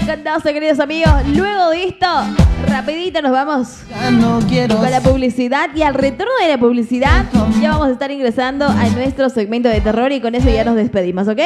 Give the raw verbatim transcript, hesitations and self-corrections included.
encantados, queridos amigos. Luego de esto, rapidito nos vamos No quiero con la publicidad. Y al retorno de la publicidad, ya vamos a estar ingresando a nuestro segmento de terror. Y con eso ya nos despedimos, ¿ok?